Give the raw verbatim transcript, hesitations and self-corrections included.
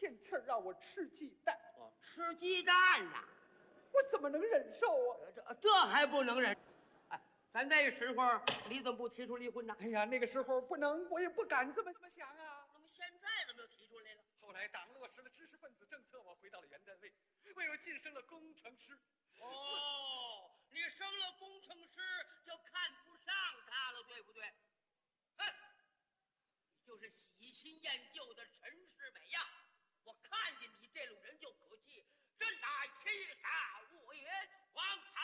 天天让我吃鸡蛋， 哦，吃鸡蛋呐、啊， 我怎么能忍受啊？ 这这还不能忍？哎，咱那时候你怎么不提出离婚呢？ 哎呀，那个时候不能，我也不敢这么这么想啊。 那么现在怎么又提出来了？ 后来党落实了知识分子政策，我回到了原单位，为我晋升了工程师。 哦，你升了工程师就看不上他了，对不对？哼，你就是喜新厌旧的陈世美呀！我看见你这种人就可气，真乃欺傻无言，王朝。